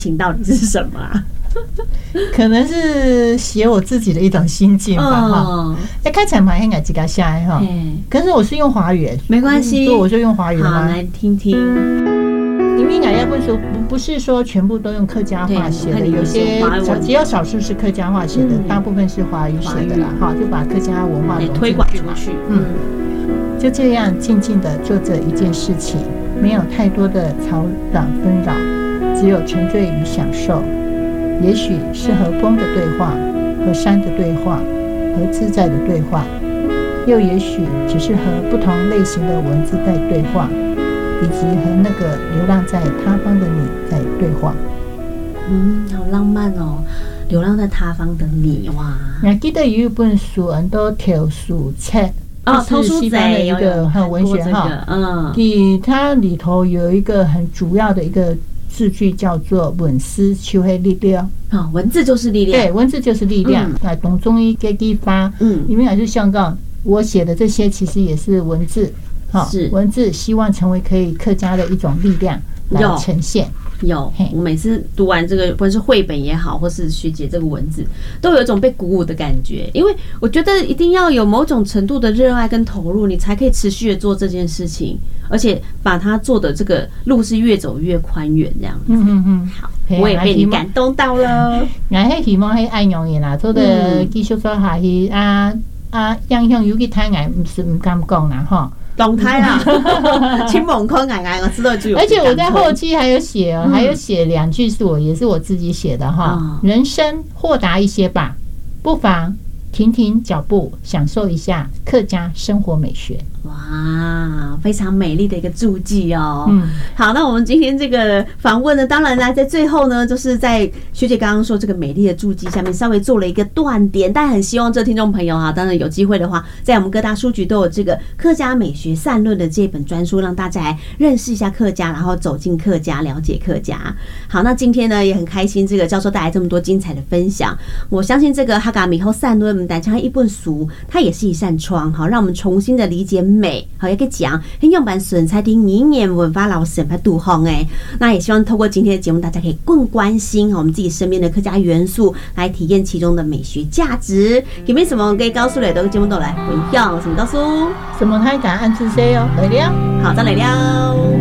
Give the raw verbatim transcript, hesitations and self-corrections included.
情到底是什么啊？ 可能是写我自己的一种心境吧哈。哎，开场嘛应该几个下来哈，可是我是用华语， 没关系， 所以我就用华语好，来听听。 因为俺要不说不不是说全部都用客家话写的，有些只有少数是客家话写的，大部分是华语写的啦哈，就把客家文化推广出去。嗯， 就这样静静的做这一件事情，没有太多的吵嚷纷扰，只有沉醉与享受。也许是和风的对话，和山的对话，和自在的对话，又也许只是和不同类型的文字在对话，以及和那个流浪在他方的你在对话。 嗯，好浪漫哦！流浪在他方的你，哇！ 你还记得有一本书，很多条书册哦， 就是西方的一个很文学哈，嗯，它里头有一个很主要的一个字句叫做“文思就是力量” 啊，文字就是力量， 对，文字就是力量。那董中医给地方，嗯，因为还是香港，我写的这些其实也是文字，哈，是文字，希望成为可以客家的一种力量来呈现。 有，我每次读完这个，不管是绘本也好，或是学姐这个文字，都有一种被鼓舞的感觉。因为我觉得一定要有某种程度的热爱跟投入，你才可以持续的做这件事情，而且把它做的这个路是越走越宽远这样子。嗯嗯嗯，好，我也被你感动到了。 我迄希望迄爱用嘅啦，做的继续做下去啊啊，样样有去睇，我唔是唔敢讲啦哈。 动态啦，亲蒙空矮矮，我知道就。 而且我在后期还有写哦，还有写两句是我也是我自己写的哈。人生豁达一些吧，不妨停停脚步，享受一下客家生活美学。 哇，非常美丽的一个注记哦。嗯，好，那我们今天这个访问呢，当然啦，在最后呢，就是在学姐刚刚说这个美丽的注记下面稍微做了一个断点，但很希望这听众朋友哈，当然有机会的话，在我们各大书局都有这个客家美学散论的这本专书，让大家来认识一下客家，然后走进客家，了解客家。好，那今天呢也很开心，这个教授带来这么多精彩的分享。我相信这个客家美学散论，大家一本书，它也是一扇窗，好，让我们重新的理解美，好，也可以讲很用版损彩的语言文化老师来度红哎。那也希望透过今天的节目，大家可以更关心我们自己身边的客家元素，来体验其中的美学价值。有没有什么可以告诉你的节目都来分享？什么告诉？ 什么？他敢按自 C 哦，来了， 好，再来了。